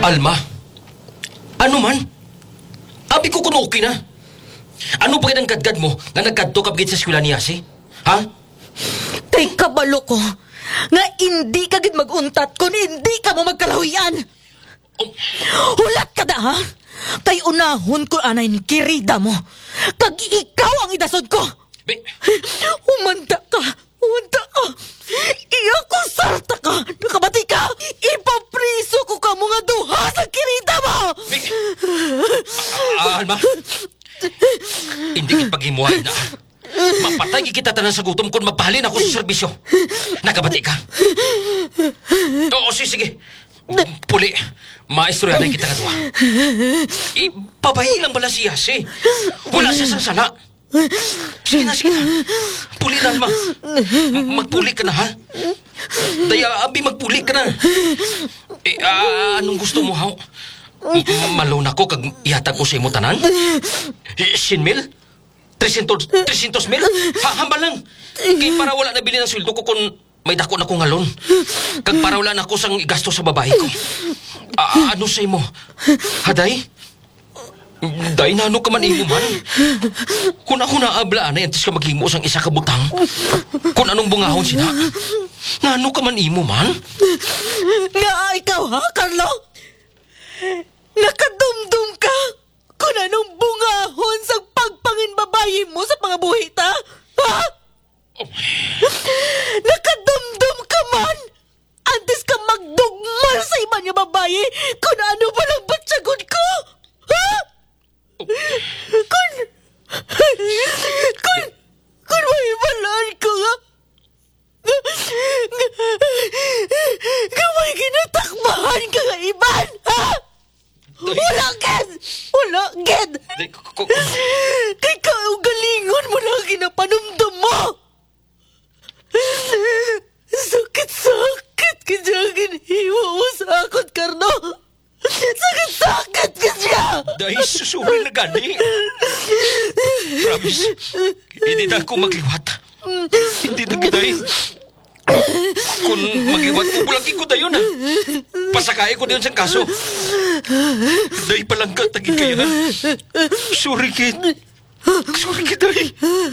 Alma, ano man? Abi ko kung okay na. Ano ba ang gadgad mo na nagkadto kabigit sa eskwela niya si? Ha? Kay kabalo ko, nga hindi ka gid maguntat kung hindi ka mo magkalahuyan. Hulat ka da, ha? Kay unahon ko anay ni kirida mo. Kag ikaw ang idasod ko. Humanda ka. Iya ko sarta ka. Nakabati ka. Ipapriso ko ka mga duha sa kirida mo. Alma, hindi kita paghimuhay na. Mapatay kita tanan sa gutom kung mapahalin ako sa serbisyo. Nakabati ka. Oo, sige. Puli, maestroyan na kita kadwa. Ipabahi lang bala siya, si. Wala siya sa sana. Sige na. Puli na, Alma. Magpuli ka na, ha? Daya, abi, magpuli ka na. Anong gusto mo, ha? Malone ako kag ihatag ko sa imo tanan? 100 mil? 300 mil? Hambal lang. Kaya para wala na bilhin ang sweldo ko kung may dako na ko ngalon. Kag para wala na ko sang igasto sa babae ko. Ano sa imo? Haday? Day na ano ka man imo man? Kung ako naabla na yantis ka maghimo sang isa ka butang. Kung anong bungahon sina? Nga ano ka man imo man? Nga ikaw, ha, Carlo? Nakadumdum ka kung anong bungahon sa pagpangin babae mo sa pangabuhita? Ha? Nakadumdum ka man? Antes ka magdugmal sa iba niya babae kung ano ba lang batsagod ko? Ha? Kung may balaan ko nga may ginatakbahan ka nga iban, ha? Wala, Ged! Kay kaugalingon mo lang ginapanumdum mo! Sakit kaya ginhiwa mo sa akot, Carlo! Sakit kaya! Dahil susuri na gani. Promise, hindi na ako magliwat. Hindi na giday. Kung magiwat ko, bulagin ko dayon, ha? Pasakay ko dayon sa kaso. Dahil palang ka, tagig kayo, ha? Sorry, kid. Dahil.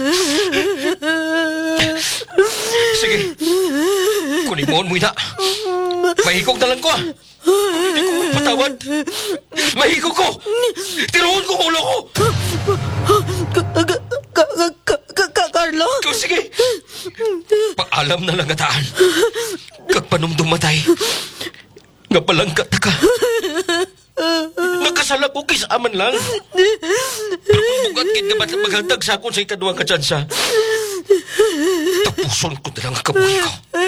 Sige. Kulimon mo na. Mahigog na lang ko, ha? Hindi ko patawad. Mahigog ko. Tiruhon ko ulo ko. Carlo? Sige. Paalam na lang ataan. Kagpanumdum matay. Nga palang kataka. Nakasala ko kisaman lang. Pero kung bugat kit nga ba't maghantag sa akong sa ikaduang katsansa, tapuson ko na lang ang kabuhi ko.